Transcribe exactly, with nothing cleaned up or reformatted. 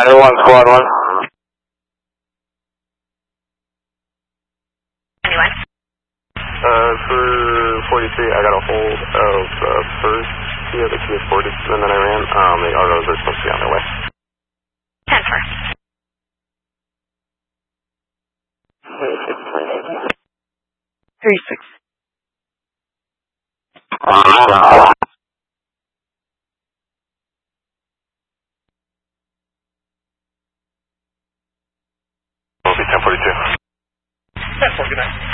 Niner one, squad one. Anyone? Uh, for forty-three, I got a hold of uh, first Kia, the Kia Sportage, and then I ran. Um, the autos are supposed to be on their way. ten four. Three six. Will be ten forty-two. ten four, good night.